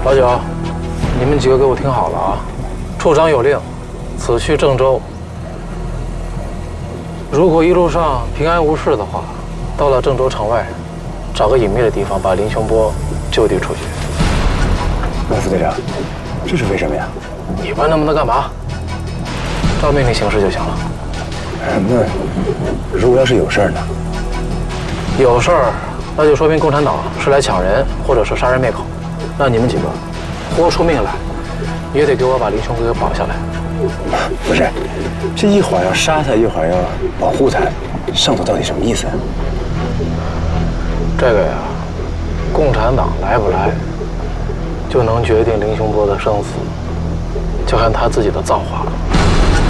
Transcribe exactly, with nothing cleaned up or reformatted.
老九，你们几个给我听好了啊！处长有令，此去郑州。如果一路上平安无事的话，到了郑州城外，找个隐秘的地方把林雄波就地处决。 那副队长，这是为什么呀？ 你问那么多干嘛？照命令行事就行了。 那如果要是有事儿呢？ 有事儿，那就说明共产党是来抢人，或者是杀人灭口。那你们几个豁出命来，也得给我把林雄哥给保下来。 不是，这一会儿要杀他，一会儿要保护他，上头到底什么意思啊？ 这个呀，共产党来不来，就能决定林雄波的生死，就看他自己的造化了。